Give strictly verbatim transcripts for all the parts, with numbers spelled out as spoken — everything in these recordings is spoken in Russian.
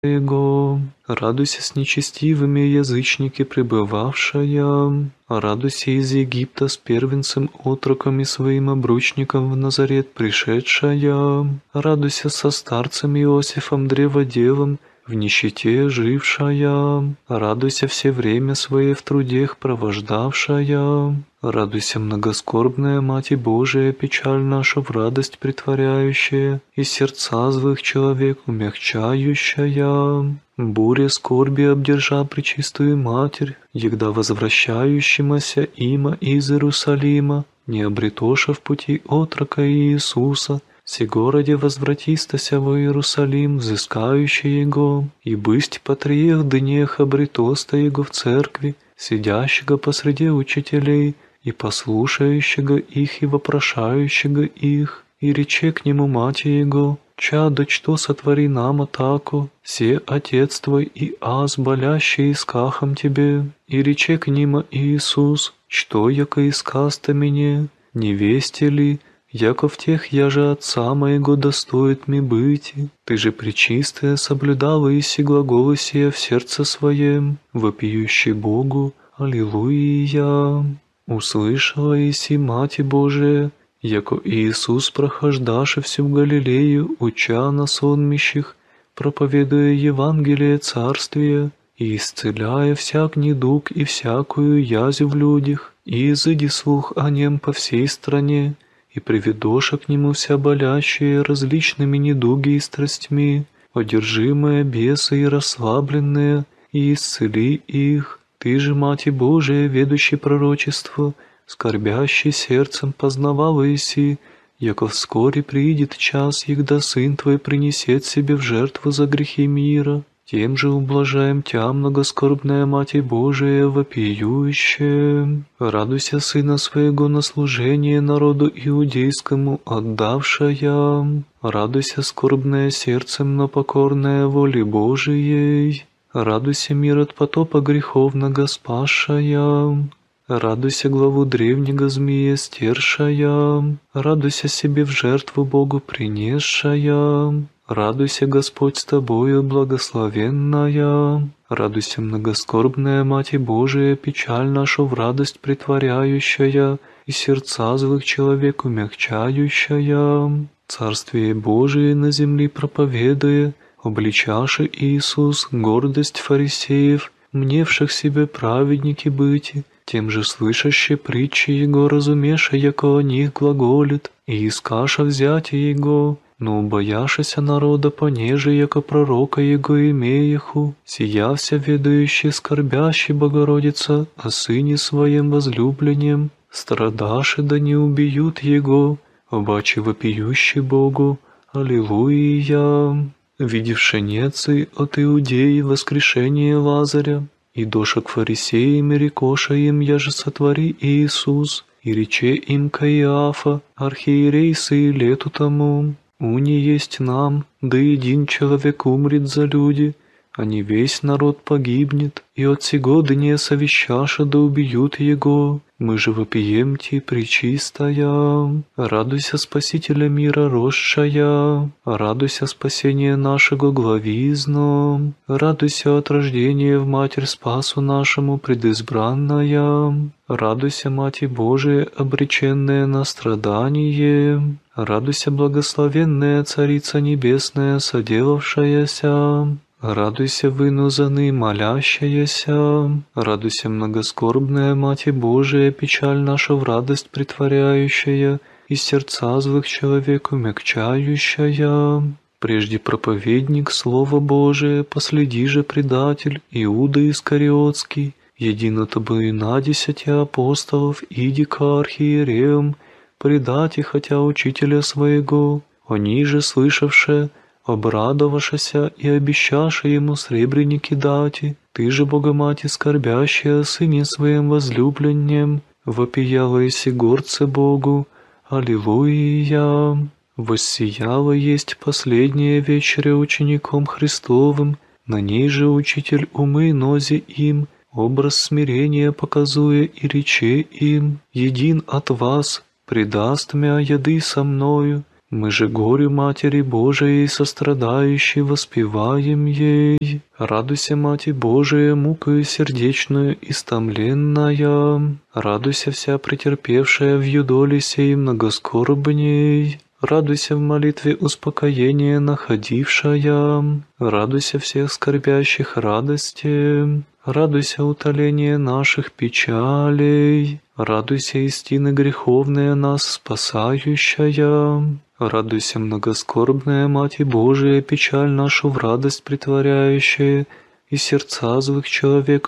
Его. Радуйся с нечестивыми, язычники пребывавшая. Радуйся из Египта с первенцем отроком и своим обручником в Назарет пришедшая. Радуйся со старцем Иосифом древоделом, в нищете жившая. Радуйся все время свое в трудех провождавшая. Радуйся, многоскорбная Мать Божия, печаль нашу в радость претворяющая, и сердца злых человек умягчающая. Буря скорби обдержа пречистую Матерь, егда возвращающимся има из Иерусалима, не обретоша в пути отрока Иисуса, се городе возвратистася во Иерусалим, взыскающий его, и бысть по трех днях обретоста его в церкви, сидящего посреди учителей, и послушающего их и вопрошающего их, и рече к нему мать его: «Чадо, что сотвори нам атаку, се отец твой и аз, болящий искахом тебе». И рече к ним Иисус: «Что, яко искаста мне, невесте ли, яко в тех я же отца моего достоит ми быть? Ты же пречистая соблюдала иси глаголы сия в сердце своем, вопиющий Богу, аллилуйя». Услышала иси Мать Божия, яко Иисус прохождаше в Галилею, уча на сонмищах, проповедуя Евангелие Царствия, и исцеляя всяк недуг и всякую язю в людях, и изыди слух о нем по всей стране, и приведоша к нему вся болящие различными недуги и страстьми, одержимые бесы и расслабленные, и исцели их. Ты же, Мать Божия, ведущий пророчество, скорбящий сердцем познавал иси, яко вскоре приидет час, егда Сын Твой принесет себе в жертву за грехи мира. Тем же ублажаем Тя, многоскорбная Мать Божия, вопиющая. Радуйся Сына Своего на служение народу иудейскому отдавшая. Радуйся, скорбная сердцем, но покорная воле Божией. Радуйся, мир от потопа греховного спасшая. Радуйся, главу древнего змея стершая. Радуйся себе в жертву Богу принесшая. Радуйся, Господь с тобою, благословенная. Радуйся, многоскорбная Мать Божия, печаль нашу в радость претворяющая, и сердца злых человек умягчающая. Царствие Божие на земле проповедуя, обличаши Иисус гордость фарисеев, мневших себе праведники быть, тем же слышащие притчи Его разумеша, яко о них глаголит, и искаша взятие Его, но убояшися народа понеже, яко пророка Его имееху, сиявся ведающий скорбящий Богородица о Сыне Своем возлюбленем, страдаши да не убьют Его, обаче вопиющий Богу, аллилуйя. Видевши нецы от Иудеи воскрешение Лазаря, и доша к фарисеям и рекоша им, я же сотвори Иисус, и рече им Каиафа, архиерей сей лету тому: «Уни есть нам, да един человек умрет за люди, а не весь народ погибнет, и от сего дня совещаша да убьют его. Мы же вопием ти, пречистая. Радуйся, Спасителя мира росшая, радуйся спасение нашего главизно, радуйся от рождения в Матерь спасу нашему предизбранная, радуйся, Мать Божия, обреченная на страдание, радуйся, благословенная Царица Небесная, соделавшаяся. Радуйся, вынузанный, молящаяся, радуйся, многоскорбная Мать Божия, печаль наша в радость претворяющая, и сердца злых человек умягчающая. Прежде проповедник Слова Божие, последи же предатель Иуда Искариотский, едино тобой на десяти апостолов, иди к архиереям, предати хотя учителя своего, они же слышавшие, обрадовавшися и обещавши ему сребреники дати, ты же, Богомати, скорбящая о Сыне Своем возлюбленнем, вопияла иси горце Богу, аллилуйя. Воссияла есть последняя вечеря учеником Христовым, на ней же учитель умы нози им, образ смирения показуя и рече им: един от вас предаст мя яды со мною, Мы же горю Матери Божией сострадающей воспеваем ей. Радуйся, Мати Божия, мукою сердечную истомленная, радуйся вся претерпевшая в юдоле сей многоскорбней. Радуйся в молитве успокоения находившая, радуйся всех скорбящих радости, радуйся утоление наших печалей, радуйся истины греховная нас спасающая, радуйся многоскорбная Мати Божия, печаль нашу в радость притворяющая и сердца злых человек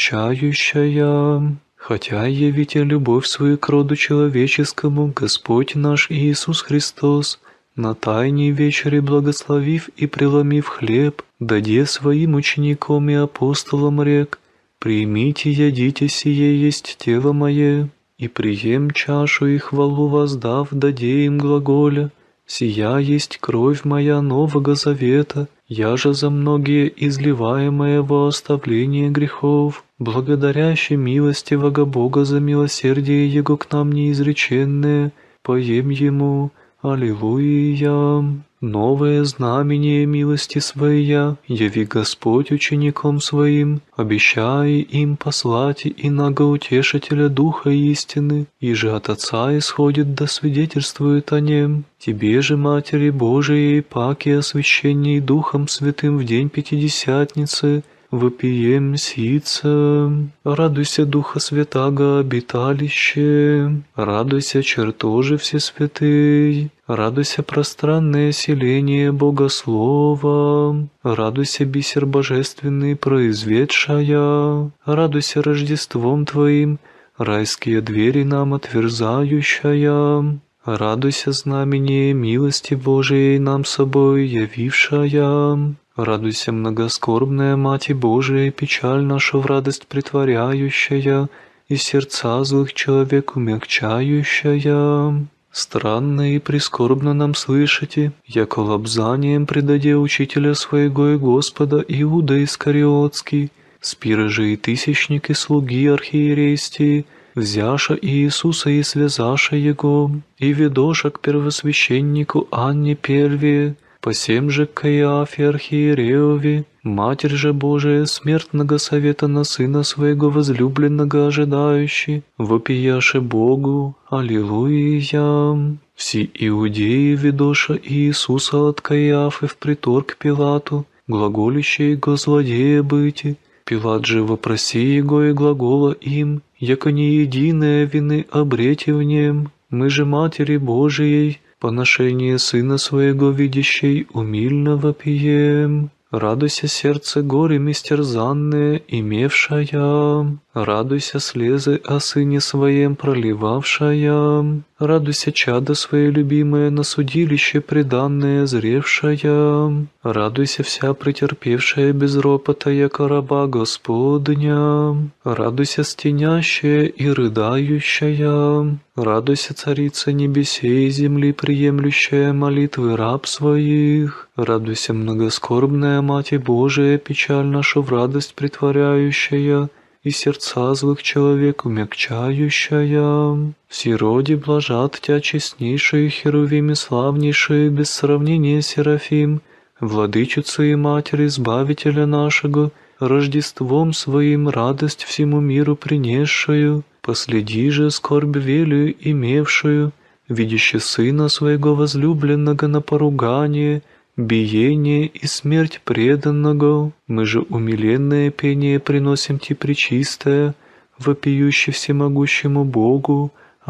умягчающая. Хотя явите любовь свою к роду человеческому, Господь наш Иисус Христос, на тайне вечере благословив и преломив хлеб, даде своим ученикам и апостолам рек: «Примите, ядите, сие есть тело мое, и прием чашу и хвалу воздав, даде им глаголя: сия есть кровь моя нового завета, я же за многие изливаемое во оставление грехов, благодарящий милостивого Бога за милосердие Его к нам неизреченное, поем Ему. Аллилуйя! Новое знамение милости Своя яви Господь учеником Своим, обещая им послать иного утешителя Духа истины, и же от Отца исходит да свидетельствует о нем. Тебе же, Матери Божией, паки освященней Духом Святым в день Пятидесятницы, вопием сица. Радуйся, Духа Святаго, обиталище, радуйся, чертожи всесвятый, радуйся, пространное селение Богослова, радуйся, бисер божественный произведшая, радуйся Рождеством Твоим, райские двери нам отверзающая, радуйся, знамение милости Божией нам собой явившая. Радуйся, многоскорбная Мати Божия, печаль нашу в радость притворяющая, и сердца злых человек умягчающая. Странно и прискорбно нам слышите, яко лобзанием предаде учителя своего и Господа Иуда Искариотский, спиры же и тысячники слуги архиерейстии, взяша Иисуса и связаша Его, и ведоша к первосвященнику Анне Первие, посем же к Каиафе архиерееве, Матерь же Божия, смертного совета на Сына Своего возлюбленного ожидающий, вопияше Богу, Аллилуйя! Все иудеи, ведоша Иисуса от Каиафы в притор к Пилату, глаголище Его злодея быти, Пилат же вопроси Его и глагола им, яко не единое вины обрети в нем, мы же Матери Божией, поношение Сына Своего видящей умильно вопием. Радуйся, сердце горем истерзанное, имевшая, радуйся, слезы о Сыне Своем проливавшая, радуйся, чадо Свое любимое на судилище преданное зревшая, радуйся, вся претерпевшая без ропота, яко раба Господня, радуйся, стенящая и рыдающая, радуйся, Царица небесей и земли, приемлющая молитвы раб своих, радуйся, многоскорбная Мати Божия, печаль нашу в радость притворяющая, и сердца злых человек умягчающая. Все роди блажат Тя честнейшие херувим и славнейшие, без сравнения Серафим, Владычицу и Матерь Избавителя нашего, Рождеством Своим радость всему миру принесшую, последи же скорбь велию имевшую, видяще Сына Своего возлюбленного на поругание, биение и смерть преданного, мы же умиленное пение приносим Ти пречистое, вопиюще всемогущему Богу,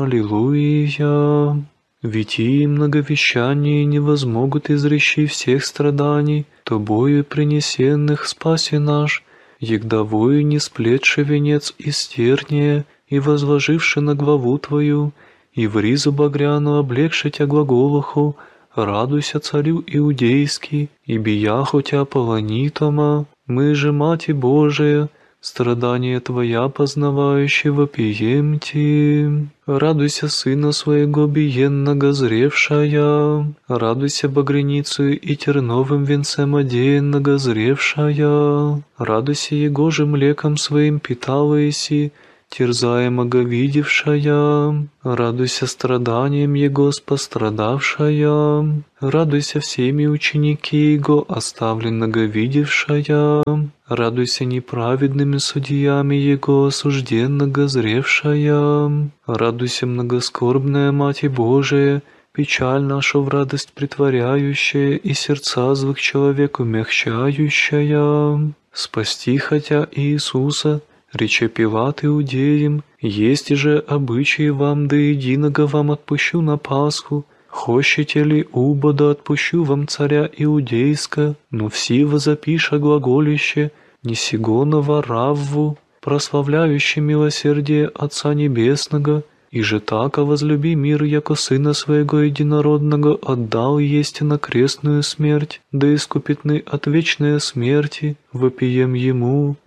Аллилуйя! Ведь и многовещание не возмогут изрещи всех страданий, тобою принесенных спаси наш, егдовою не сплетши венец из терния и возложивши на главу Твою, и в ризу багряну облегши Тя глаголуху, радуйся, Царю Иудейский, и бияху Тя полонитома, мы же, Мати Божия, страдания Твоя познавающие вопием Ти. Радуйся, Сына Своего биенного зревшая, радуйся, багряницею и терновым венцем одеянного зревшая, радуйся, Его же млеком Своим питалаяси, терзаемого видевшая, радуйся страданием Его пострадавшая, радуйся всеми ученики Его оставленного видевшая, радуйся неправедными судьями Его осужденного зревшая, радуйся многоскорбная Мать Божия, печаль нашу в радость притворяющая и сердца злых человек умягчающая, спасти хотя Иисуса, рече Пилат иудеям, есть же обычаи вам до единого вам отпущу на Пасху, хощете ли убо да отпущу вам царя иудейска, но все возопиша глаголище, не сигонова равву, прославляющий милосердие Отца Небесного, и же так возлюби мир, яко Сына Своего Единородного отдал есть на крестную смерть, да искупитны от вечной смерти, вопием Ему.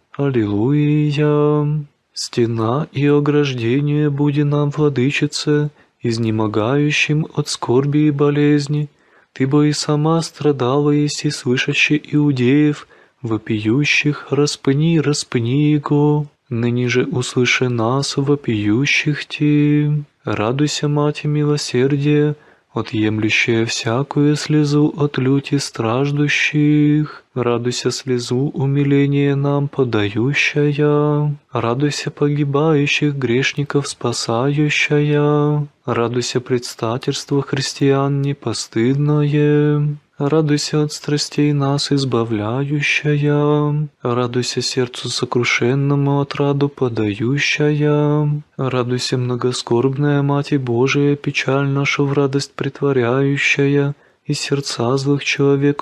Аллилуйя! Стена и ограждение буди нам, владычице, изнемогающим от скорби и болезни. Ты бы и сама страдала, еси слышащи иудеев, вопиющих, распни, распни его. Ныне же услыши нас, вопиющих ти. Радуйся, Мать милосердия, отъемлющая всякую слезу от люти страждущих. Радуйся слезу умиления нам подающая. Радуйся погибающих грешников спасающая. Радуйся предстательство христиан непостыдное. Радуйся от страстей нас избавляющая, радуйся сердцу сокрушенному отраду подающая, радуйся многоскорбная Мать Божия, печаль нашу в радость притворяющая, и сердца злых человек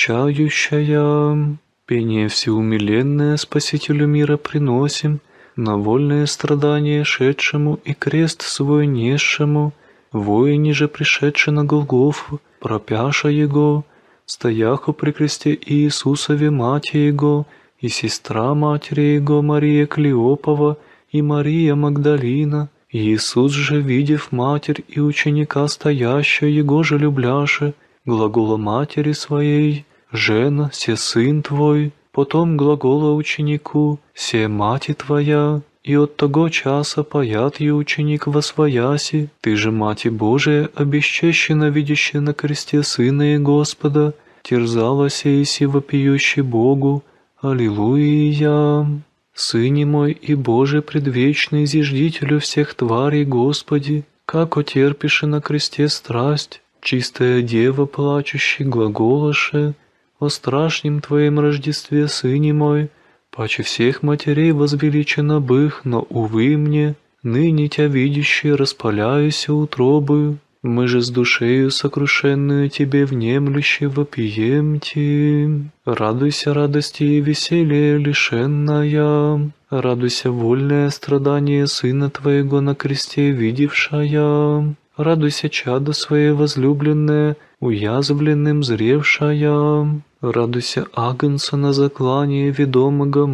умягчающая. Пение всеумиленное Спасителю мира приносим, на вольное страдание шедшему и крест свой несшему, воине же пришедший на Голгофу, пропяша Его, стояху при кресте Иисусове Мати Его, и сестра Матери Его Мария Клеопова, и Мария Магдалина. Иисус же, видев Матерь и ученика стоящего Его же любляше, глагола Матери Своей, «Жена, се сын Твой», потом глагола ученику, «Се Мати Твоя». И от того часа паят и ученик восвояси, Ты же, Мати Божия, обесчещена, видящая на кресте Сына и Господа, терзалася иси вопиющий Богу. Аллилуйя! Сыне мой и Боже предвечный, зиждителю всех тварей Господи, как отерпиши на кресте страсть, чистая дева, плачущий глаголаше, о страшнем Твоем Рождестве, Сыне мой, паче всех матерей возвеличена бых, но, увы мне, ныне Тя видящие распаляюся утробою, мы же с душею сокрушенную Тебе внемлюще вопием Ти. Радуйся радости и веселье лишенная, радуйся вольное страдание Сына Твоего на кресте видевшая, радуйся чадо Свое возлюбленное, уязвленным зревшая. Радуйся агнца на заклание ведомого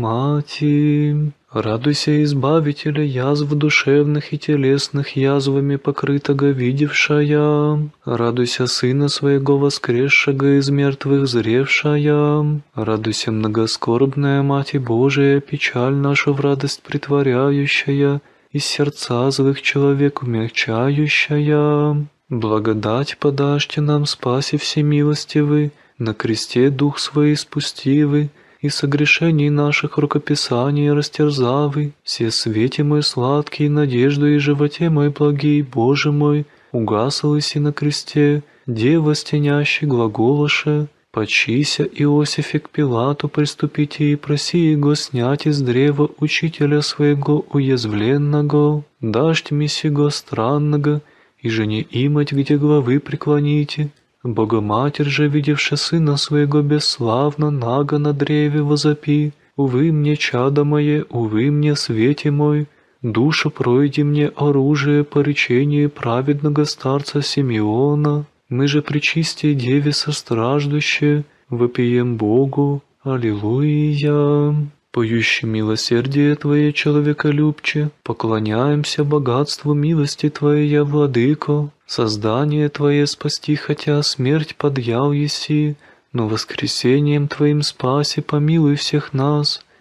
Мати. Радуйся избавителя язв душевных и телесных язвами покрытого видевшая. Радуйся Сына Своего воскресшего из мертвых зревшая. Радуйся многоскорбная Мать Божия, печаль нашу в радость притворяющая, и сердца злых человек умягчающая. Благодать подашьте нам, спаси всемилостивый, на кресте дух свой спустивы, и согрешений наших рукописаний растерзавы, все свете мой сладкий, надежду и животе мой благий, Боже мой, угасал иси на кресте, дева стенящий глаголоше, почися Иосифе к Пилату приступите и проси его снять из древа учителя своего уязвленного, дашь ми сего странного, и же не имать, где главы преклоните. Богоматерь же, видевши Сына Своего бесславно, наго на древе возопи, увы мне, чадо мое, увы мне, свете мой, душу пройди мне оружие по речению праведного старца Симеона, мы же причистие деве состраждущие, вопием Богу, аллилуйя. Поющий милосердие Твое, человеколюбче, поклоняемся богатству милости Твоей, Владыко, создание Твое спасти, хотя смерть подъял еси, но воскресением Твоим спаси помилуй всех нас,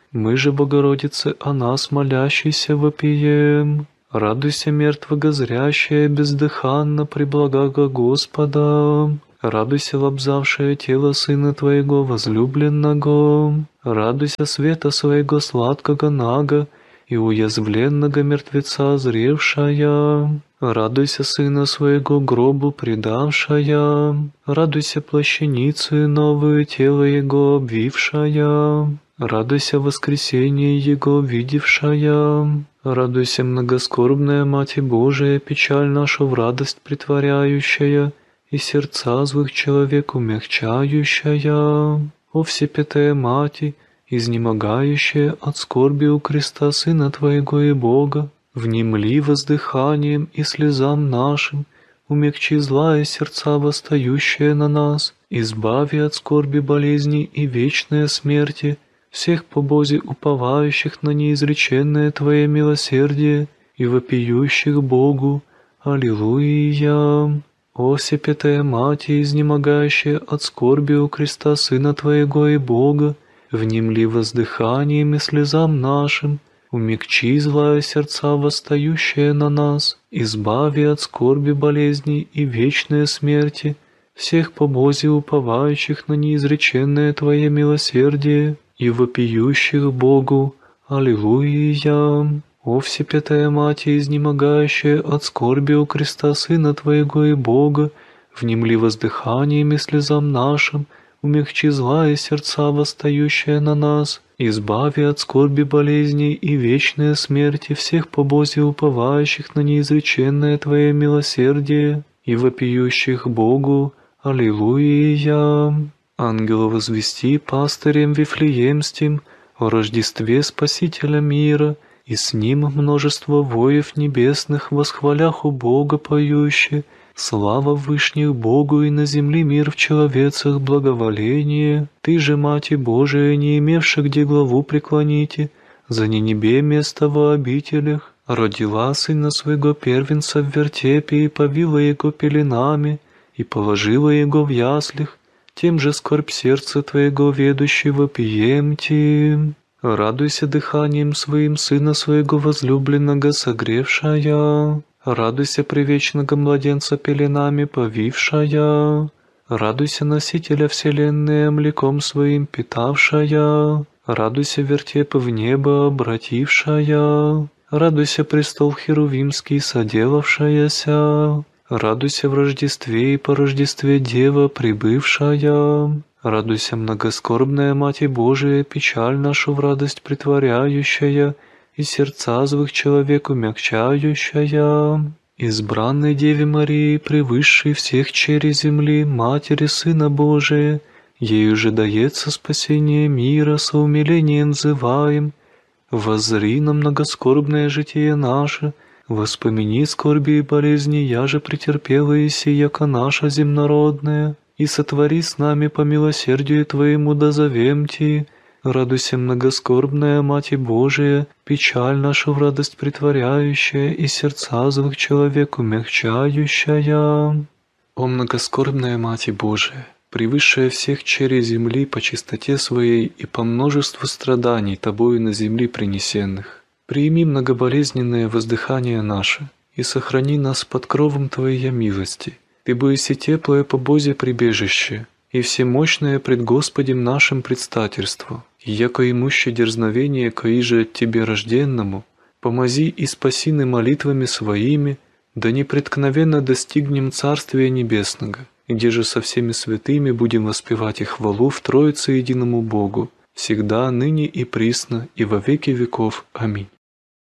Мы же, Богородице, о нас молящийся вопием. Радуйся, мертвого зрящая, бездыханно, преблагого Господа. Радуйся, лобзавшее тело Сына Твоего возлюбленного. Радуйся, света Своего сладкого нага, и уязвленного мертвеца зревшая. Радуйся, Сына Своего гробу предавшая. Радуйся, плащаницы новую тело Его обвившая. Радуйся, воскресение Его видевшая. Радуйся, многоскорбная Мать Божия, печаль нашу в радость притворяющая, и сердца злых человек умягчающая. О Всепятая Мати, изнемогающая от скорби у креста Сына Твоего и Бога, внемли воздыханием и слезам нашим, умягчи злая сердца восстающие на нас, избави от скорби болезни и вечной смерти всех по Бозе уповающих на неизреченное Твое милосердие и вопиющих Богу. Аллилуйя! О Всепятая Мати, изнемогающая от скорби у креста Сына Твоего и Бога, внемли воздыханием и слезам нашим, умягчи злая сердца восстающие на нас, избави от скорби болезней и вечной смерти всех по Бозе уповающих на неизреченное Твое милосердие и вопиющих Богу. Аллилуйя! О Всепятая Мати, изнемогающая от скорби у креста Сына Твоего и Бога, внемли воздыханием и слезам нашим, умягчи злая сердца восстающие на нас, избави от скорби болезней и вечной смерти всех по Бозе уповающих на неизреченное Твое милосердие и вопиющих Богу. Аллилуйя! Ангелу возвести пастырем Вифлеемским о Рождестве Спасителя мира, и с ним множество воев небесных, восхвалях у Бога поющие, слава вышних Богу и на земле мир в человецах благоволение. Ты же, Мати Божия, не имевши где главу преклоните, за небе место во обителях, родила Сына Своего первенца в вертепе и повила Его пеленами, и положила Его в яслях, тем же скорбь сердца Твоего ведущего пиемти. Радуйся дыханием Своим Сына Своего возлюбленного согревшая. Радуйся привечного младенца пеленами повившая. Радуйся носителя вселенной млеком Своим питавшая. Радуйся вертепы в небо обратившая. Радуйся престол херувимский соделавшаяся. Радуйся в Рождестве и по Рождестве Дева прибывшая. Радуйся, многоскорбная Мать Божия, печаль нашу в радость притворяющая, и сердца злых человек умягчающая. Избранной Деве Марии, превысшей всех черей земли, Матери Сына Божия, ею же дается спасение мира, со умилением взываем. Воззри на многоскорбное житие наше, воспомини скорби и болезни, я же претерпела и сияка наша земнородная, и сотвори с нами по милосердию Твоему дозовемти. Радуйся, многоскорбная Мать Божия, печаль нашу в радость притворяющая, и сердца злых человек умягчающая. О многоскорбная Мать Божия, превысшая всех черей земли по чистоте Своей и по множеству страданий Тобою на земли принесенных, прими многоболезненное воздыхание наше и сохрани нас под кровом Твоей милости. Ты бойся теплое по Бозе прибежище, и всемощное пред Господем нашим предстательство, и яко имуще дерзновение коиже от Тебе рожденному, помози и спаси на молитвами Своими, да непреткновенно достигнем Царствия Небесного, где же со всеми святыми будем воспевать и хвалу в Троице единому Богу, всегда, ныне и присно, и во веки веков. Аминь.